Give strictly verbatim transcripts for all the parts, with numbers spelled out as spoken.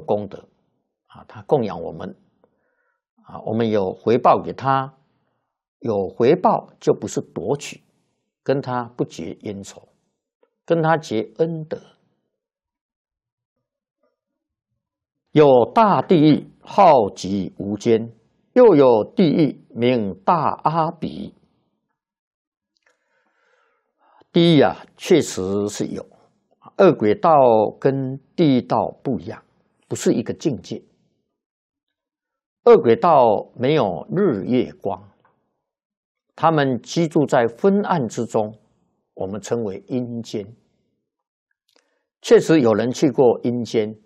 功德啊，他供养我们啊，我们有回报给他，有回报就不是夺取，跟他不结冤仇，跟他结恩德。有大地狱，号极无间，又有地狱名大阿鼻。地狱啊，确实是有。恶鬼道跟地狱道不一样，不是一个境界。恶鬼道没有日月光，他们居住在昏暗之中，我们称为阴间。确实有人去过阴间。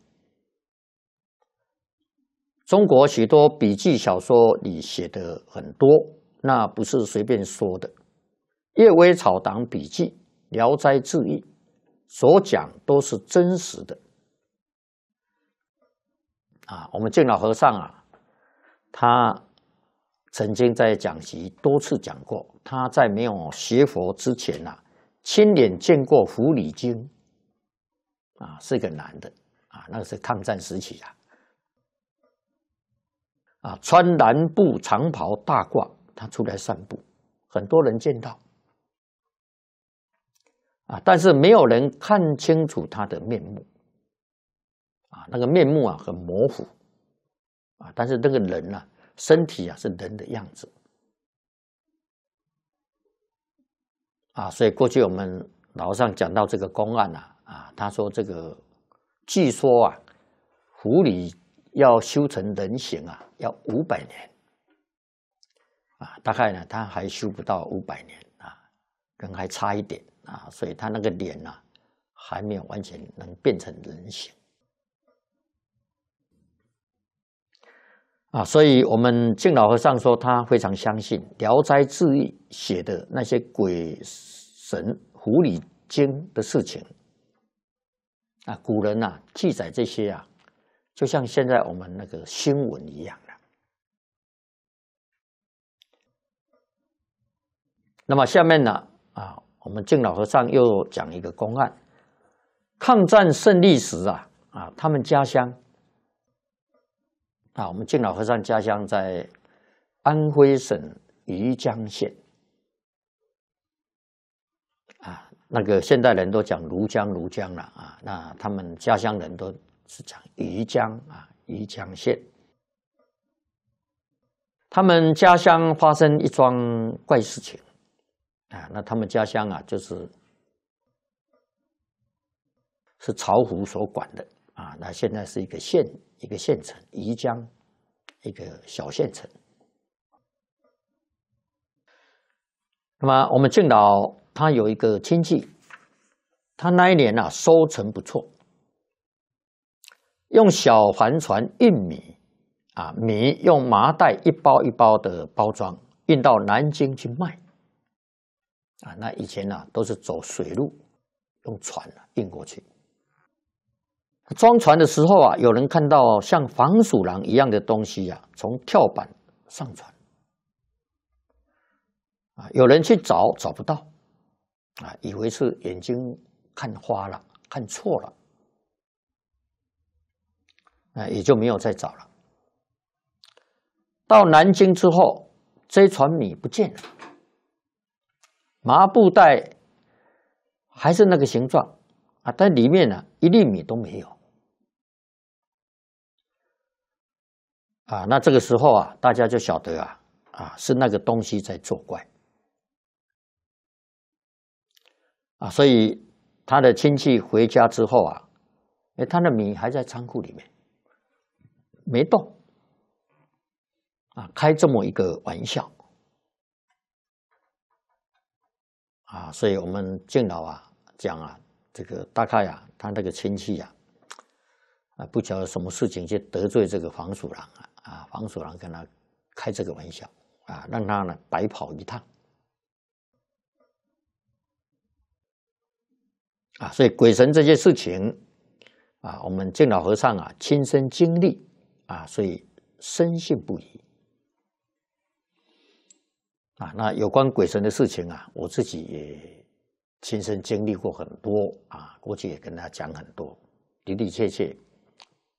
中国许多笔记小说里写的很多，那不是随便说的。《阅微草堂笔记》《聊斋志异》所讲都是真实的。啊，我们净老和尚啊，他曾经在讲席多次讲过，他在没有学佛之前啊，亲眼见过狐狸精，啊，是一个男的，啊，那个是抗战时期啊。啊，穿蓝布长袍大褂，他出来散步，很多人见到，啊，但是没有人看清楚他的面目，啊，那个面目啊很模糊，啊，但是那个人啊，身体啊是人的样子，啊，所以过去我们老和尚讲到这个公案啊，啊，他说这个据说啊，狐狸要修成人形啊，要五百年，啊，大概呢，他还修不到五百年啊，人还差一点啊，所以他那个脸啊，还没有完全能变成人形，啊，所以我们净老和尚说，他非常相信《聊斋志异》写的那些鬼神、狐狸精的事情，啊，古人啊记载这些啊。就像现在我们那个新闻一样的。那么下面呢，啊，我们净老和尚又讲一个公案。抗战胜利时啊，啊，他们家乡，啊，我们净老和尚家乡在安徽省余江县，啊，那个现代人都讲庐江庐江了啊，那他们家乡人都是讲余江啊，余江县。他们家乡发生一桩怪事情啊，那他们家乡啊，就是是巢湖所管的啊，那现在是一个县，一个县城，余江一个小县城。那么我们净老他有一个亲戚，他那一年啊收成不错。用小帆船运米，啊，米用麻袋一包一包的包装，运到南京去卖。啊，那以前啊都是走水路，用船啊运过去。装船的时候啊，有人看到像防鼠狼一样的东西啊，从跳板上船。啊，有人去找找不到，啊，以为是眼睛看花了，看错了。啊，也就没有再找了。到南京之后，这船米不见了，麻布袋还是那个形状啊，但里面呢一粒米都没有。啊，那这个时候啊，大家就晓得啊，啊是那个东西在作怪。啊，所以他的亲戚回家之后啊，哎，他的米还在仓库里面。没动啊，开这么一个玩笑啊，所以我们净老啊讲啊，这个大概啊，他那个亲戚啊，啊不晓得什么事情去得罪这个黄鼠狼啊，啊黄鼠狼跟他开这个玩笑啊，让他呢白跑一趟啊，所以鬼神这些事情啊，我们净老和尚啊亲身经历。啊，所以深信不疑啊。那有关鬼神的事情啊，我自己也亲身经历过很多啊，过去也跟大家讲很多，的的确确